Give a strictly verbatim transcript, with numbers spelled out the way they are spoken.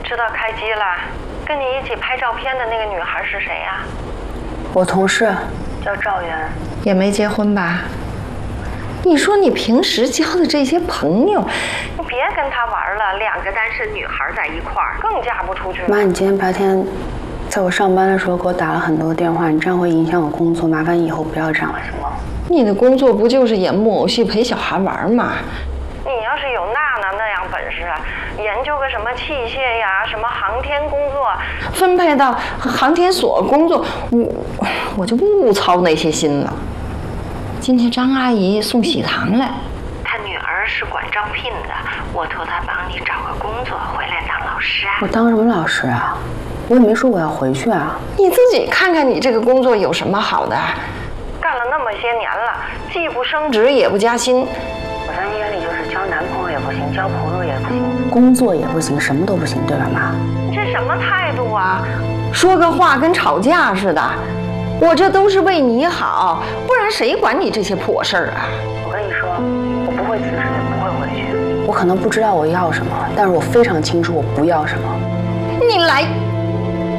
知道开机了，跟你一起拍照片的那个女孩是谁呀？ 我同事， 叫赵媛， 也没结婚吧？你说你平时交的这些朋友， 你别跟她玩了，两个单身女孩在一块儿，更嫁不出去。 妈，你今天白天在我上班的时候给我打了很多电话，你这样会影响我工作，麻烦你以后不要这样了，行吗？ 你的工作不就是演木偶戏陪小孩玩吗？ 你要是有娜娜那样本事，研究个什么器械呀，什么航天工作， 分配到航天所工作，我我就不操那些心了。今天张阿姨送喜糖来， 她女儿是管招聘的，我托她帮你找个工作，回来当老师啊。 我当什么老师啊？我也没说我要回去啊。 你自己看看你这个工作有什么好的？ 干了那么些年了，既不升职也不加薪。 我在你眼里就是交男朋友也不行，交朋友也不行， 工作也不行，什么都不行，对吧，妈？ 你这什么态度啊？ 说个话跟吵架似的。我这都是为你好，不然谁管你这些破事儿啊？ 我跟你说，我不会辞职，也不会回去。 我可能不知道我要什么，但是我非常清楚我不要什么。 你来。